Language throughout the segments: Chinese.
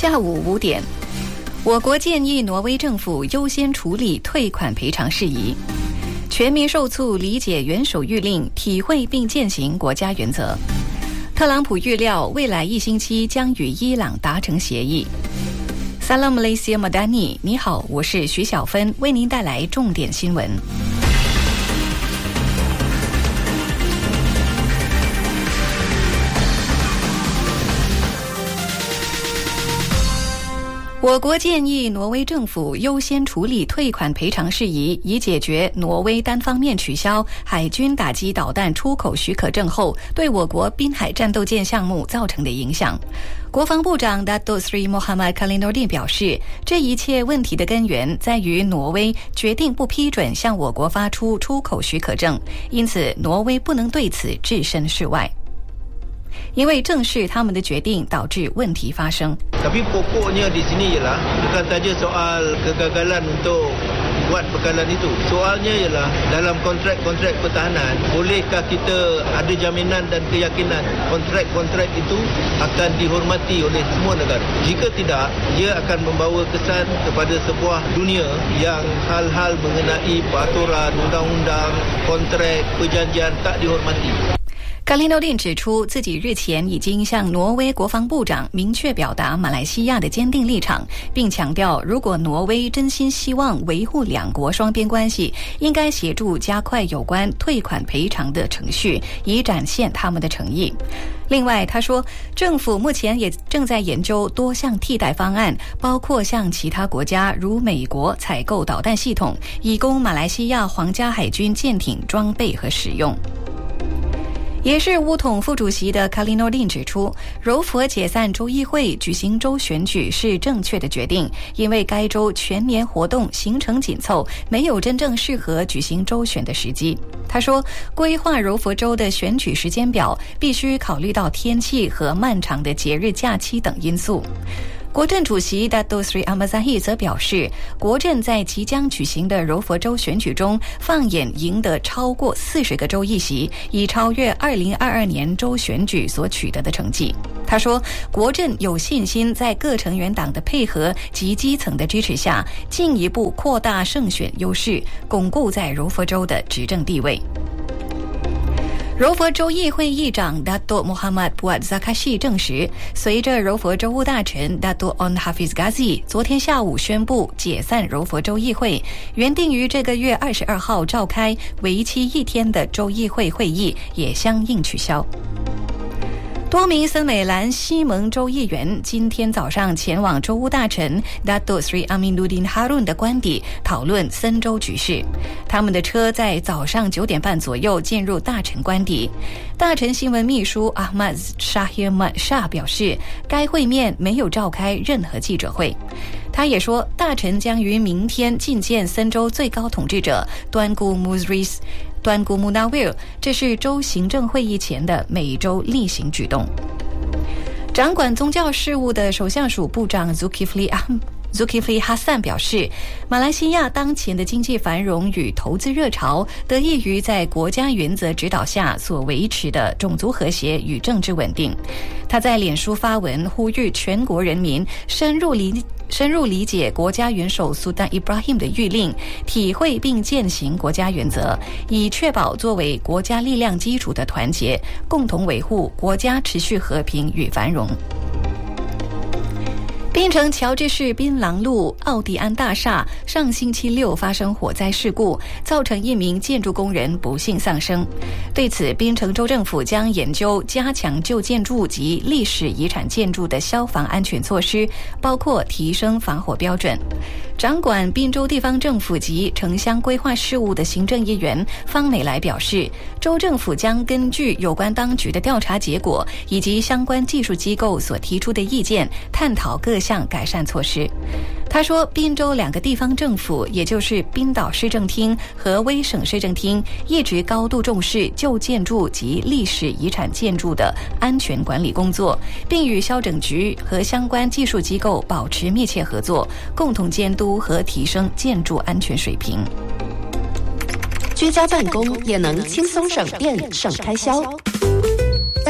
下午5点，我国建议挪威政府优先处理退款赔偿事宜，全民受促理解元首谕令，体会并践行国家原则。特朗普预料未来1星期将与伊朗达成协议。Salam Malaysia Madani， 你好，我是徐小芬，为您带来重点新闻。我国建议挪威政府优先处理退款赔偿事宜，以解决挪威单方面取消海军打击导弹出口许可证后对我国滨海战斗舰项目造成的影响。国防部长 Datuk Seri Mohamad Kalinuddin 表示，这一切问题的根源在于挪威决定不批准向我国发出出口许可证，因此挪威不能对此置身事外。因为正是他们的决定导致问题发生。 Tapi pokoknya di sini ialah bukan saja soal kegagalan untuk buat bekalan itu. Soalnya ialah dalam kontrak-kontrak pertahanan, bolehkah kita ada jaminan dan keyakinan kontrak-kontrak itu akan dihormati oleh semua negara? Jika tidak, ia akan membawa kesan kepada sebuah dunia yang hal-hal mengenai peraturan, undang-undang, kontrak, perjanjian tak dihormati. Kalinuddin 指出，自己日前已经向挪威国防部长明确表达马来西亚的坚定立场，并强调，如果挪威真心希望维护两国双边关系，应该协助加快有关退款赔偿的程序，以展现他们的诚意。另外，他说，政府目前也正在研究多项替代方案，包括向其他国家如美国采购导弹系统，以供马来西亚皇家海军舰艇装备和使用。也是巫统副主席的 Kalinuddin 指出，柔佛解散州议会举行州选举是正确的决定，因为该州全年活动行程紧凑，没有真正适合举行州选的时机。他说，规划柔佛州的选举时间表必须考虑到天气和漫长的节日假期等因素。国阵主席 Datuk Seri Ahmad Zahid 则表示，国阵在即将举行的柔佛州选举中放眼赢得超过40个州议席，以超越2022年州选举所取得的成绩。他说，国阵有信心在各成员党的配合及基层的支持下，进一步扩大胜选优势，巩固在柔佛州的执政地位。柔佛州议会议长 Datuk Muhammad Puat Zakashi 证实，随着柔佛州务大臣 Datuk On Hafiz Ghazi 昨天下午宣布解散柔佛州议会，原定于这个月22号召开为期1天的州议会会议也相应取消。多名森美兰西蒙州议员今天早上前往州务大臣 Datuk Seri Aminuddin Harun 的官邸讨论森州局势。他们的车在早上9点半左右进入大臣官邸。大臣新闻秘书 Ahmad Shahir Mat Shah 表示，该会面没有召开任何记者会。他也说，大臣将于明天觐见森州最高统治者端固Munawir，这是州行政会议前的每周例行举动。掌管宗教事务的首相署部长 Zulkifli Hassan 表示，马来西亚当前的经济繁荣与投资热潮得益于在国家原则指导下所维持的种族和谐与政治稳定。他在脸书发文呼吁全国人民深入理解国家元首苏丹 Ibrahim 的谕令，体会并践行国家原则，以确保作为国家力量基础的团结，共同维护国家持续和平与繁荣。槟城乔治市槟榔路奥迪安大厦上星期六发生火灾事故，造成1名建筑工人不幸丧生。对此，槟城州政府将研究加强旧建筑及历史遗产建筑的消防安全措施，包括提升防火标准。掌管槟州地方政府及城乡规划事务的行政议员方美来表示，州政府将根据有关当局的调查结果以及相关技术机构所提出的意见，探讨各项改善措施。他说，槟州2个地方政府，也就是槟岛市政厅和威省市政厅，一直高度重视旧建筑及历史遗产建筑的安全管理工作，并与消整局和相关技术机构保持密切合作，共同监督和提升建筑安全水平。 居家办公也能轻松省电省开销。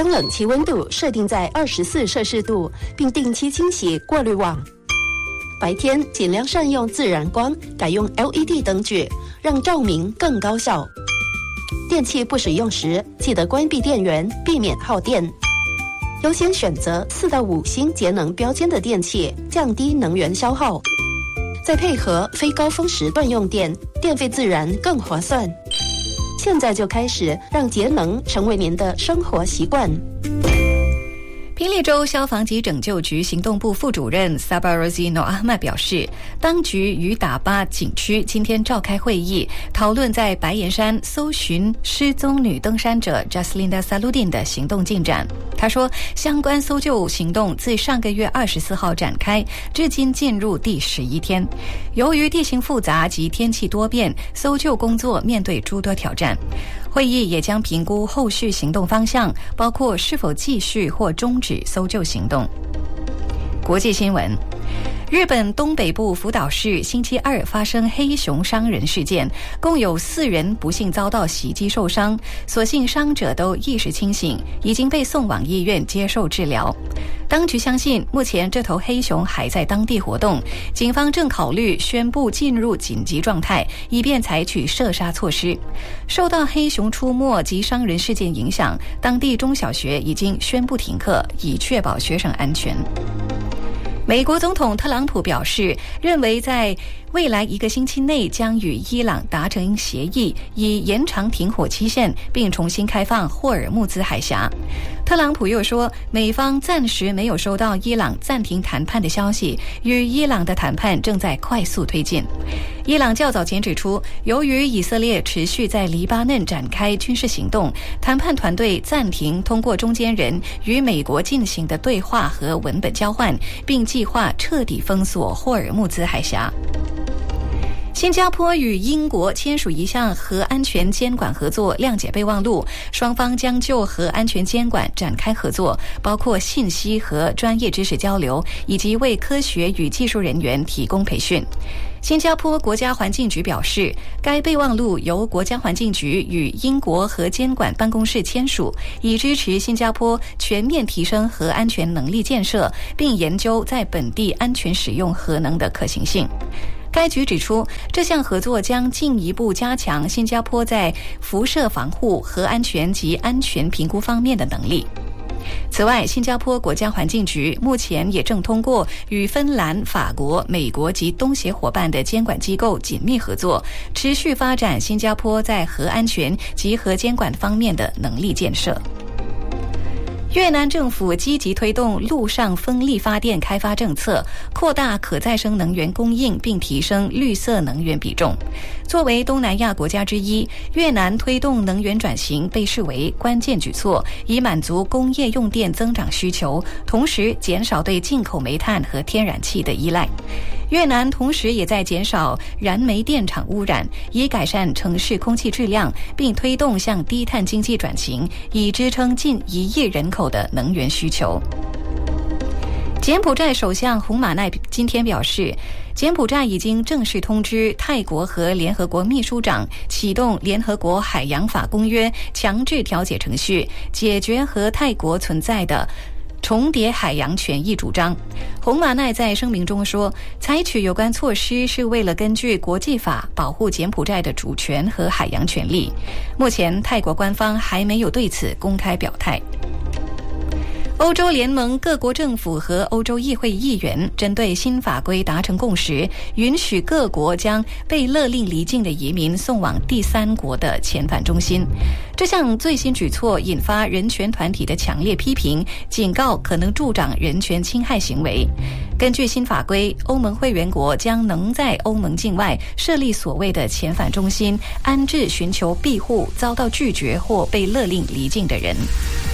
将冷气温度设定在24摄氏度，并定期清洗过滤网。白天尽量善用自然光，改用 LED 灯具，让照明更高效。电器不使用时，记得关闭电源，避免耗电。优先选择4到5星节能标签的电器，降低能源消耗。再配合非高峰时段用电，电费自然更划算。现在就开始让节能成为您的生活习惯。 霹雳州消防及拯救局行动部副主任 Sabarozi Noor Ahmad 表示，当局与打巴景区今天召开会议，讨论在白岩山搜寻失踪女登山者 Jaslinda Saludin 的行动进展。他说，相关搜救行动自上个月24号展开，至今进入第11天。由于地形复杂及天气多变，搜救工作面对诸多挑战。会议也将评估后续行动方向，包括是否继续或终止搜救行动。国际新闻，日本东北部福岛市星期二发生黑熊伤人事件，共有4人不幸遭到袭击受伤，所幸伤者都意识清醒，已经被送往医院接受治疗。当局相信，目前这头黑熊还在当地活动，警方正考虑宣布进入紧急状态，以便采取射杀措施。受到黑熊出没及伤人事件影响，当地中小学已经宣布停课，以确保学生安全。美国总统特朗普表示，认为在未来1个星期内将与伊朗达成协议，以延长停火期限，并重新开放霍尔木兹海峡。特朗普又说，美方暂时没有收到伊朗暂停谈判的消息，与伊朗的谈判正在快速推进。伊朗较早前指出，由于以色列持续在黎巴嫩展开军事行动，谈判团队暂停通过中间人与美国进行的对话和文本交换，并计划彻底封锁霍尔木兹海峡。新加坡与英国签署一项核安全监管合作谅解备忘录，双方将就核安全监管展开合作，包括信息和专业知识交流，以及为科学与技术人员提供培训。新加坡国家环境局表示，该备忘录由国家环境局与英国核监管办公室签署，以支持新加坡全面提升核安全能力建设，并研究在本地安全使用核能的可行性。该局指出，这项合作将进一步加强新加坡在辐射防护、核安全及安全评估方面的能力。此外，新加坡国家环境局目前也正通过与芬兰、法国、美国及东协伙伴的监管机构紧密合作，持续发展新加坡在核安全及核监管方面的能力建设。越南政府积极推动陆上风力发电开发政策，扩大可再生能源供应，并提升绿色能源比重。作为东南亚国家之一，越南推动能源转型被视为关键举措，以满足工业用电增长需求，同时减少对进口煤炭和天然气的依赖。越南同时也在减少燃煤电厂污染，以改善城市空气质量，并推动向低碳经济转型，以支撑近1亿人口的能源需求。柬埔寨首相洪马奈今天表示，柬埔寨已经正式通知泰国和联合国秘书长启动联合国海洋法公约强制调解程序，解决和泰国存在的重叠海洋权益主张。洪马奈在声明中说，采取有关措施是为了根据国际法保护柬埔寨的主权和海洋权利。目前泰国官方还没有对此公开表态。欧洲联盟各国政府和欧洲议会议员针对新法规达成共识，允许各国将被勒令离境的移民送往第三国的遣返中心。这项最新举措引发人权团体的强烈批评，警告可能助长人权侵害行为。根据新法规，欧盟会员国将能在欧盟境外设立所谓的遣返中心，安置寻求庇护、遭到拒绝或被勒令离境的人。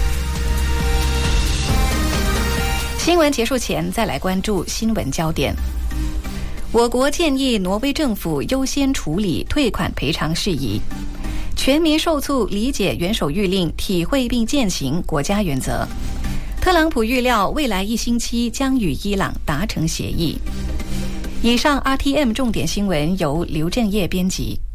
新闻结束前，再来关注新闻焦点。我国建议挪威政府优先处理退款赔偿事宜，全民受促理解元首谕令，体会并践行国家原则。特朗普预料未来1星期将与伊朗达成协议。以上 RTM 重点新闻由刘振业编辑。